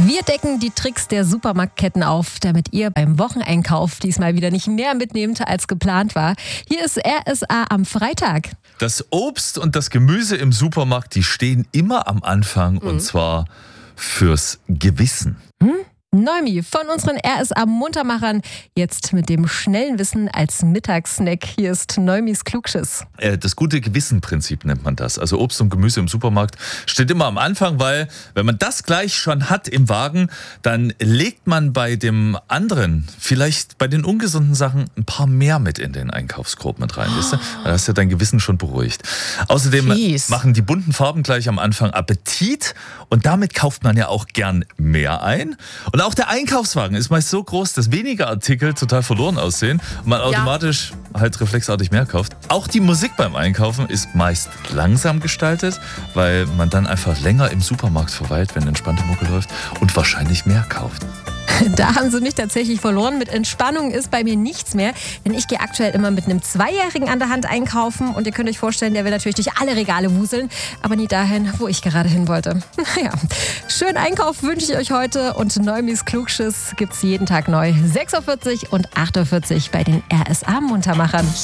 Wir decken die Tricks der Supermarktketten auf, damit ihr beim Wocheneinkauf diesmal wieder nicht mehr mitnehmt, als geplant war. Hier ist RSA am Freitag. Das Obst und das Gemüse im Supermarkt, die stehen immer am Anfang und zwar fürs Gewissen. Noemi von unseren RSA-Muntermachern, jetzt mit dem schnellen Wissen als Mittagssnack. Hier ist Noimis Klugschiss. Das gute Gewissen-Prinzip nennt man das. Also Obst und Gemüse im Supermarkt steht immer am Anfang, weil wenn man das gleich schon hat im Wagen, dann legt man bei dem anderen, vielleicht bei den ungesunden Sachen, ein paar mehr mit in den Einkaufskorb mit rein. Weißt du? Da hast du dein Gewissen schon beruhigt. Außerdem machen die bunten Farben gleich am Anfang Appetit und damit kauft man ja auch gern mehr ein. Und auch der Einkaufswagen ist meist so groß, dass weniger Artikel total verloren aussehen und man automatisch halt reflexartig mehr kauft. Auch die Musik beim Einkaufen ist meist langsam gestaltet, weil man dann einfach länger im Supermarkt verweilt, wenn entspannte Mucke läuft und wahrscheinlich mehr kauft. Da haben sie mich tatsächlich verloren. Mit Entspannung ist bei mir nichts mehr, denn ich gehe aktuell immer mit einem 2-Jährigen an der Hand einkaufen und ihr könnt euch vorstellen, der will natürlich durch alle Regale wuseln, aber nie dahin, wo ich gerade hin wollte. Naja, schönen Einkauf wünsche ich euch heute und Noimis Klugschiss gibt's jeden Tag neu. 6.40 Uhr und 8.40 Uhr bei den RSA-Muntermachern.